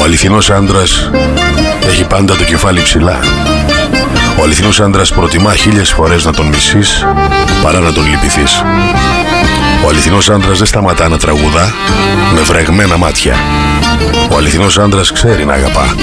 αληθινός άντρας έχει πάντα το κεφάλι ψηλά. Ο αληθινός άντρας προτιμά 1000 φορές να τον μισείς παρά να τον λυπηθείς. Ο αληθινός άντρας δεν σταματά να τραγουδά με βρεγμένα μάτια. Ο αληθινός άντρας ξέρει να αγαπά.